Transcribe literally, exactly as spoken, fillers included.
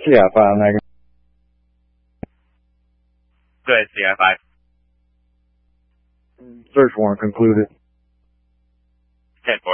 C I five, Megan. Go ahead, C I five. Search warrant concluded. ten four.